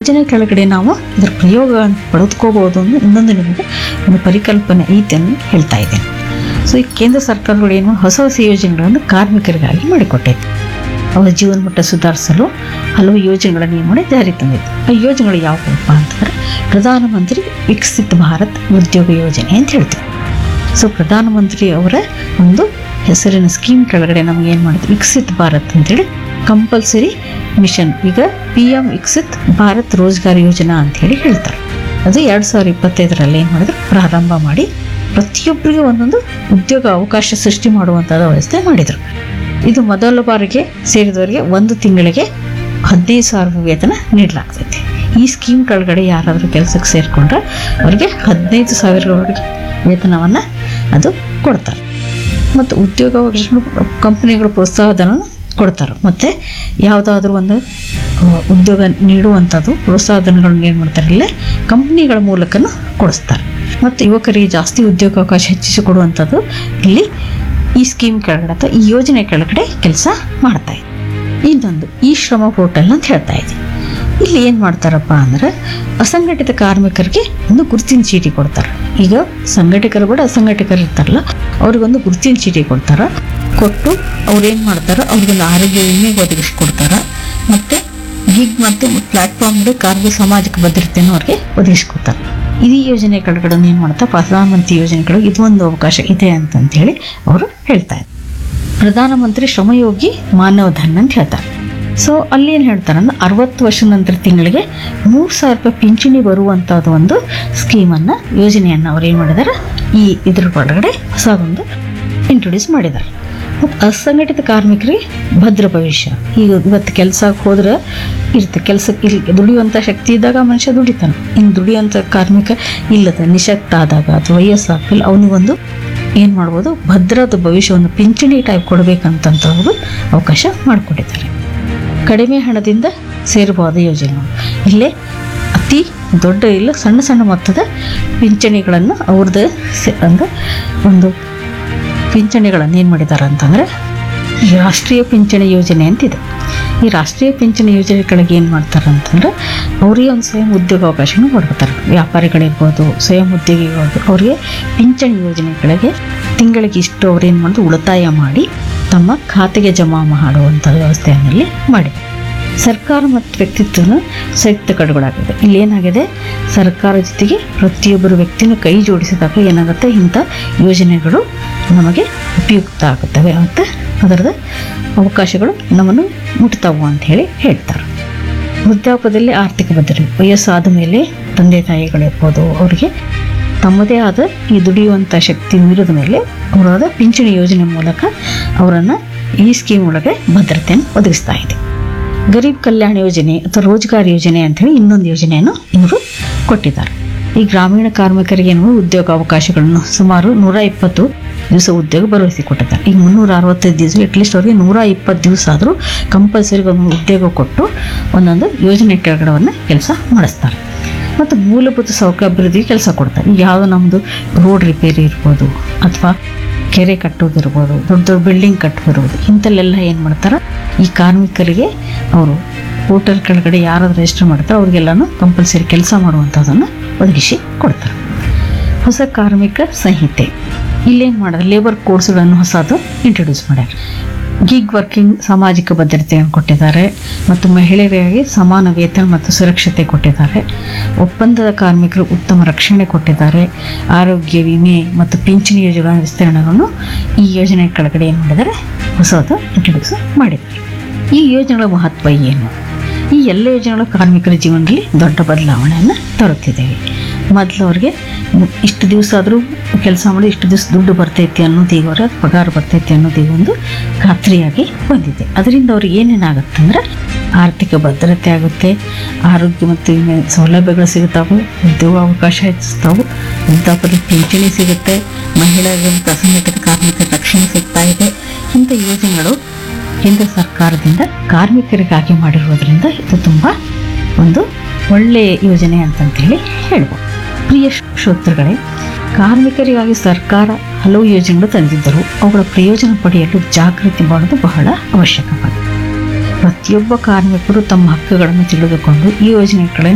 ಯೋಜನೆ ಕೆಳಗಡೆ ನಾವು ಇದರ ಪ್ರಯೋಗ ಪಡೆದುಕೋಬಹುದು ಅನ್ನೋ ಇನ್ನೊಂದು ನಿಮಗೆ ಒಂದು ಪರಿಕಲ್ಪನೆ ಐತೆ ಅಂತ ಹೇಳ್ತಾ ಇದ್ದೇನೆ. ಸೊ ಈ ಕೇಂದ್ರ ಸರ್ಕಾರಗಳು ಏನು ಹೊಸ ಹೊಸ ಯೋಜನೆಗಳನ್ನು ಕಾರ್ಮಿಕರಿಗಾಗಿ ಮಾಡಿಕೊಟ್ಟೈತೆ. ಅವರ ಜೀವನ ಮಟ್ಟ ಸುಧಾರಿಸಲು ಹಲವು ಯೋಜನೆಗಳನ್ನು ಏನು ಮಾಡಿ ಜಾರಿ ತಂದಿದೆ. ಆ ಯೋಜನೆಗಳು ಯಾವುವಪ್ಪ ಅಂತಂದರೆ ಪ್ರಧಾನಮಂತ್ರಿ ವಿಕಸಿತ್ ಭಾರತ್ ಉದ್ಯೋಗ ಯೋಜನೆ ಅಂತ ಹೇಳ್ತೀವಿ. ಸೊ ಪ್ರಧಾನಮಂತ್ರಿ ಅವರ ಒಂದು ಹೆಸರಿನ ಸ್ಕೀಮ್ ಕೆಳಗಡೆ ನಮ್ಗೆ ಏನು ಮಾಡಿದ್ರು, ವಿಕಸಿತ್ ಭಾರತ್ ಅಂತೇಳಿ ಕಂಪಲ್ಸರಿ ಮಿಷನ್, ಈಗ PM ವಿಕಸಿತ್ ಭಾರತ್ ರೋಜ್ಗಾರ್ ಯೋಜನಾ ಅಂಥೇಳಿ ಹೇಳ್ತಾರೆ. ಅದು 2025ರಲ್ಲಿ ಏನು ಮಾಡಿದ್ರು, ಪ್ರಾರಂಭ ಮಾಡಿ ಪ್ರತಿಯೊಬ್ಬರಿಗೂ ಒಂದೊಂದು ಉದ್ಯೋಗ ಅವಕಾಶ ಸೃಷ್ಟಿ ಮಾಡುವಂಥದ್ದು ವ್ಯವಸ್ಥೆ ಮಾಡಿದರು. ಇದು ಮೊದಲ ಬಾರಿಗೆ ಸೇರಿದವರಿಗೆ 1 ತಿಂಗಳಿಗೆ 15,000 ವೇತನ ನೀಡಲಾಗ್ತೈತಿ. ಈ ಸ್ಕೀಮ್ ಕೆಳಗಡೆ ಯಾರಾದರೂ ಕೆಲಸಕ್ಕೆ ಸೇರಿಕೊಂಡ್ರೆ ಅವರಿಗೆ 15,000 ವೇತನವನ್ನು ಅದು ಕೊಡ್ತಾರೆ. ಮತ್ತು ಉದ್ಯೋಗ ಕಂಪನಿಗಳು ಪ್ರೋತ್ಸಾಹಧನ ಕೊಡ್ತಾರೆ. ಮತ್ತು ಯಾವುದಾದ್ರೂ ಒಂದು ಉದ್ಯೋಗ ನೀಡುವಂಥದ್ದು ಪ್ರೋತ್ಸಾಹಧನಗಳನ್ನ ಏನು ಮಾಡ್ತಾರೆ, ಇಲ್ಲೇ ಕಂಪ್ನಿಗಳ ಮೂಲಕನೂ ಕೊಡಿಸ್ತಾರೆ. ಮತ್ತು ಯುವಕರಿಗೆ ಜಾಸ್ತಿ ಉದ್ಯೋಗಾವಕಾಶ ಹೆಚ್ಚಿಸಿಕೊಡುವಂಥದ್ದು ಇಲ್ಲಿ ಈ ಸ್ಕೀಮ್ ಕೆಳಗಡೆ ಅಥವಾ ಈ ಯೋಜನೆ ಕೆಳಗಡೆ ಕೆಲಸ ಮಾಡ್ತಾ ಇದೆ. ಇನ್ನೊಂದು ಈ ಶ್ರಮ ಪೋರ್ಟಲ್ ಅಂತ ಹೇಳ್ತಾ ಇದ್ದೀವಿ. ಇಲ್ಲಿ ಏನು ಮಾಡ್ತಾರಪ್ಪ ಅಂದ್ರೆ ಅಸಂಘಟಿತ ಕಾರ್ಮಿಕರಿಗೆ ಒಂದು ಗುರುತಿನ ಚೀಟಿ ಕೊಡ್ತಾರೆ. ಈಗ ಸಂಘಟಕರು ಕೂಡ ಅಸಂಘಟಕರು ಇರ್ತಾರಲ್ಲ, ಅವ್ರಿಗೊಂದು ಗುರುತಿನ ಚೀಟಿ ಕೊಟ್ಟು ಅವ್ರೇನು ಮಾಡ್ತಾರೆ, ಅವ್ರಿಗೊಂದು ಆರೋಗ್ಯ ವಿಮೆ ಒದಗಿಸ್ಕೊಡ್ತಾರೆ. ಮತ್ತು ಗಿಗ್ ಮತ್ತು ಪ್ಲಾಟ್ಫಾರ್ಮ್ಗೆ ಕಾರ್ಮಿಕ ಸಾಮಾಜಿಕ ಭದ್ರತೆಯನ್ನು ಅವ್ರಿಗೆ ಒದಗಿಸ್ಕೊಡ್ತಾರೆ. ಈ ಯೋಜನೆ ಕೆಳಗಡೆ ಏನು ಮಾಡ್ತಾರೆ, ಪ್ರಧಾನಮಂತ್ರಿ ಯೋಜನೆಗಳು ಇದು ಒಂದು ಅವಕಾಶ ಇದೆ ಅಂತಂತೇಳಿ ಅವರು ಹೇಳ್ತಾ ಇದ್ದಾರೆ. ಪ್ರಧಾನಮಂತ್ರಿ ಶ್ರಮಯೋಗಿ ಮಾನವ ಧನ್ ಅಂತ ಹೇಳ್ತಾರೆ. ಸೊ ಅಲ್ಲಿ ಏನು ಹೇಳ್ತಾರೆ ಅಂದ್ರೆ 60 ವರ್ಷ ನಂತರ ತಿಂಗಳಿಗೆ 3,000 ರೂಪಾಯಿ ಪಿಂಚಣಿ ಬರುವಂಥದ್ದು ಒಂದು ಸ್ಕೀಮನ್ನು, ಯೋಜನೆಯನ್ನು ಅವ್ರು ಏನು ಮಾಡಿದ್ದಾರೆ, ಇದ್ರ ಒಳಗಡೆ ಹೊಸದೊಂದು ಇಂಟ್ರೊಡ್ಯೂಸ್ ಮಾಡಿದ್ದಾರೆ. ಮತ್ತು ಅಸಂಘಟಿತ ಕಾರ್ಮಿಕರಿಗೆ ಭದ್ರ ಭವಿಷ್ಯ. ಈಗ ಇವತ್ತು ಕೆಲಸಕ್ಕೆ ಹೋದ್ರೆ ಇರುತ್ತೆ, ಕೆಲಸಕ್ಕೆ ದುಡಿಯುವಂಥ ಶಕ್ತಿ ಇದ್ದಾಗ ಮನುಷ್ಯ ದುಡಿತಾನೆ. ಇನ್ನು ದುಡಿಯುವಂಥ ಕಾರ್ಮಿಕ ಇಲ್ಲದ ನಿಶಕ್ತ ಆದಾಗ ಅಥವಾ ವಯಸ್ಸಾಗಿಲ್ಲ ಅವನಿಗೊಂದು ಏನು ಮಾಡ್ಬೋದು, ಭದ್ರದ ಭವಿಷ್ಯ ಒಂದು ಪಿಂಚಣಿ ಟೈಪ್ ಕೊಡಬೇಕಂತಂಥವ್ರು ಅವಕಾಶ ಮಾಡಿಕೊಟ್ಟಿದ್ದಾರೆ. ಕಡಿಮೆ ಹಣದಿಂದ ಸೇರಬಹುದಾದ ಯೋಜನೆಗಳು. ಇಲ್ಲೇ ಅತಿ ದೊಡ್ಡ ಇಲ್ಲ ಸಣ್ಣ ಸಣ್ಣ ಮೊತ್ತದ ಪಿಂಚಣಿಗಳನ್ನು ಅವ್ರದ್ದು ಅಂದರೆ ಒಂದು ಪಿಂಚಣಿಗಳನ್ನು ಏನು ಮಾಡಿದ್ದಾರೆ ಅಂತಂದರೆ ಈ ರಾಷ್ಟ್ರೀಯ ಪಿಂಚಣಿ ಯೋಜನೆ ಅಂತಿದೆ. ಈ ರಾಷ್ಟ್ರೀಯ ಪಿಂಚಣಿ ಯೋಜನೆ ಕೆಳಗೆ ಏನು ಮಾಡ್ತಾರೆ ಅಂತಂದ್ರೆ ಅವರಿಗೆ ಒಂದು ಸ್ವಯಂ ಉದ್ಯೋಗ ಅವಕಾಶನೂ ಕೊಡ್ತಾರೆ. ವ್ಯಾಪಾರಿಗಳಿರ್ಬೋದು, ಸ್ವಯಂ ಉದ್ಯೋಗಿಗಳು, ಅವರಿಗೆ ಪಿಂಚಣಿ ಯೋಜನೆ ಕೆಳಗೆ ತಿಂಗಳಿಗೆ ಇಷ್ಟು ಅವ್ರು ಏನು ಮಾಡಿದ್ರು ಉಳಿತಾಯ ಮಾಡಿ ತಮ್ಮ ಖಾತೆಗೆ ಜಮಾ ಮಾಡುವಂಥ ವ್ಯವಸ್ಥೆಯಲ್ಲಿ ಮಾಡಿದೆ. ಸರ್ಕಾರ ಮತ್ತು ವ್ಯಕ್ತಿತ್ವನ ಸಂಯುಕ್ತ ಕಡುಗಳಾಗಿದೆ. ಇಲ್ಲಿ ಏನಾಗಿದೆ, ಸರ್ಕಾರ ಜೊತೆಗೆ ಪ್ರತಿಯೊಬ್ಬರು ವ್ಯಕ್ತಿನ ಕೈ ಜೋಡಿಸಿದಾಗ ಏನಾಗುತ್ತೆ, ಇಂಥ ಯೋಜನೆಗಳು ನಮಗೆ ಉಪಯುಕ್ತ ಆಗುತ್ತವೆ ಮತ್ತು ಅದರದ ಅವಕಾಶಗಳು ನಮ್ಮನ್ನು ಮುಟ್ತಾವು ಅಂತ ಹೇಳ್ತಾರೆ. ವೃದ್ಧಾಪ್ಯದಲ್ಲಿ ಆರ್ಥಿಕ ಭದ್ರತೆ. ವಯಸ್ಸಾದ ಮೇಲೆ ತಂದೆ ತಾಯಿಗಳಿರ್ಬೋದು, ಅವರಿಗೆ ತಮ್ಮದೇ ಆದ ಈ ದುಡಿಯುವಂಥ ಶಕ್ತಿ ಮೀರಿದ ಮೇಲೆ ಅವರಾದ ಪಿಂಚಣಿ ಯೋಜನೆ ಮೂಲಕ ಅವರನ್ನು ಈ ಸ್ಕೀಮ್ ಒಳಗೆ ಭದ್ರತೆಯನ್ನು ಒದಗಿಸ್ತಾ ಇದೆ. ಗರೀಬ್ ಕಲ್ಯಾಣ ಯೋಜನೆ ಅಥವಾ ರೋಜ್ಗಾರ್ ಯೋಜನೆ ಅಂಥೇಳಿ ಇನ್ನೊಂದು ಯೋಜನೆಯನ್ನು ಇವರು ಕೊಟ್ಟಿದ್ದಾರೆ. ಈ ಗ್ರಾಮೀಣ ಕಾರ್ಮಿಕರಿಗೆ ಉದ್ಯೋಗ ಅವಕಾಶಗಳನ್ನು ಸುಮಾರು 120 ದಿವಸ ಉದ್ಯೋಗ ಭರವಸೆ ಕೊಟ್ಟಿದ್ದಾರೆ. ಈಗ 365 ದಿವಸ ಅಟ್ಲೀಸ್ಟ್ ಅವರಿಗೆ 120 ದಿವಸ ಆದರೂ ಕಂಪಲ್ಸರಿ ಒಂದು ಉದ್ಯೋಗ ಕೊಟ್ಟು ಒಂದೊಂದು ಯೋಜನೆ ಕೆಳಗಡೆವನ್ನು ಕೆಲಸ ಮಾಡಿಸ್ತಾರೆ. ಮತ್ತು ಮೂಲಭೂತ ಸೌಕರ್ಯ ಅಭಿವೃದ್ಧಿಗೆ ಕೆಲಸ ಕೊಡ್ತಾರೆ. ಈಗ ಯಾವುದೋ ನಮ್ಮದು ರೋಡ್ ರಿಪೇರಿ ಇರ್ಬೋದು ಅಥವಾ ಕೆರೆ ಕಟ್ಟೋದಿರ್ಬೋದು, ದೊಡ್ಡ ದೊಡ್ಡ ಬಿಲ್ಡಿಂಗ್ ಕಟ್ಟೋದಿರ್ಬೋದು, ಇಂಥಲ್ಲೆಲ್ಲ ಏನು ಮಾಡ್ತಾರೆ, ಈ ಕಾರ್ಮಿಕರಿಗೆ ಅವರು ಪೋರ್ಟಲ್ ಕೆಳಗಡೆ ಯಾರಾದ್ರೂ ರಿಜಿಸ್ಟರ್ ಮಾಡ್ತಾರೆ ಅವ್ರಿಗೆಲ್ಲನೂ ಕಂಪಲ್ಸರಿ ಕೆಲಸ ಮಾಡುವಂಥದ್ದನ್ನು ಒದಗಿಸಿ ಕೊಡ್ತಾರೆ. ಹೊಸ ಕಾರ್ಮಿಕ ಸಂಹಿತೆ ಇಲ್ಲೇನು ಮಾಡಿದ್ರೆ ಲೇಬರ್ ಕೋಡ್ಸ್ಗಳನ್ನು ಹೊಸದು ಇಂಟ್ರೊಡ್ಯೂಸ್ ಮಾಡ್ಯಾರ. ಗಿಗ್ ವರ್ಕಿಂಗ್ ಸಾಮಾಜಿಕ ಭದ್ರತೆಯನ್ನು ಕೊಟ್ಟಿದ್ದಾರೆ ಮತ್ತು ಮಹಿಳೆಯರಿಗೆ ಸಮಾನ ವೇತನ ಮತ್ತು ಸುರಕ್ಷತೆ ಕೊಟ್ಟಿದ್ದಾರೆ. ಒಪ್ಪಂದದ ಕಾರ್ಮಿಕರು ಉತ್ತಮ ರಕ್ಷಣೆ ಕೊಟ್ಟಿದ್ದಾರೆ. ಆರೋಗ್ಯ ವಿಮೆ ಮತ್ತು ಪಿಂಚಣಿ ಯೋಜನೆಗಳ ವಿಸ್ತರಣೆಗಳನ್ನು ಈ ಯೋಜನೆ ಕೆಳಗಡೆ ಏನು ಮಾಡಿದ್ದಾರೆ, ಹೊಸದು ಇಂಟ್ರೊಡ್ಯೂಸ್ ಮಾಡಿದ್ದಾರೆ. ಈ ಯೋಜನೆಗಳ ಮಹತ್ವ ಏನು? ಈ ಎಲ್ಲ ಯೋಜನೆಗಳು ಕಾರ್ಮಿಕರ ಜೀವನದಲ್ಲಿ ದೊಡ್ಡ ಬದಲಾವಣೆಯನ್ನು ತರುತ್ತಿದ್ದೇವೆ. ಮೊದಲು ಅವ್ರಿಗೆ ಇಷ್ಟು ದಿವಸ ಆದರೂ ಕೆಲಸ ಮಾಡಿ ಇಷ್ಟು ದಿವಸ ದುಡ್ಡು ಬರ್ತೈತಿ ಅನ್ನೋದು ಈಗ ಅವರ ಪಗಾರ ಬರ್ತೈತಿ ಅನ್ನೋದು ಈಗ ಒಂದು ಖಾತ್ರಿಯಾಗಿ ಬಂದಿದೆ. ಅದರಿಂದ ಅವ್ರಿಗೆ ಏನೇನಾಗುತ್ತೆ ಅಂದರೆ ಆರ್ಥಿಕ ಭದ್ರತೆ ಆಗುತ್ತೆ, ಆರೋಗ್ಯ ಮತ್ತು ವಿಮೆ ಸೌಲಭ್ಯಗಳು ಸಿಗುತ್ತಾವೆ, ಉದ್ಯೋಗ ಅವಕಾಶ ಹೆಚ್ಚಿಸ್ತಾವೆ, ವೃದ್ಧಾಪ್ಯದ ಪಿಂಚಣಿ ಸಿಗುತ್ತೆ, ಮಹಿಳೆಯರಿಗೆ ಮತ್ತು ಅಸಂಘಟಿತ ಕಾರ್ಮಿಕರ ರಕ್ಷಣೆ ಸಿಗ್ತಾ ಇದೆ. ಇಂಥ ಯೋಜನೆಗಳು ಕೇಂದ್ರ ಸರ್ಕಾರದಿಂದ ಕಾರ್ಮಿಕರಿಗಾಗಿ ಮಾಡಿರುವುದರಿಂದ ಇದು ತುಂಬ ಒಂದು ಒಳ್ಳೆಯ ಯೋಜನೆ ಅಂತಂತೇಳಿ ಹೇಳ್ಬೋದು. ಪ್ರಿಯ ಶ್ರೋತೃಗಳೇ, ಕಾರ್ಮಿಕರಿಗಾಗಿ ಸರ್ಕಾರ ಹಲವು ಯೋಜನೆಗಳು ತಂದಿದ್ದರು. ಅವುಗಳ ಪ್ರಯೋಜನ ಪಡೆಯಲು ಜಾಗೃತಿ ಮಾಡೋದು ಬಹಳ ಅವಶ್ಯಕವಾಗಿದೆ. ಪ್ರತಿಯೊಬ್ಬ ಕಾರ್ಮಿಕರು ತಮ್ಮ ಹಕ್ಕುಗಳನ್ನು ತಿಳಿದುಕೊಂಡು ಈ ಯೋಜನೆಗಳನ್ನು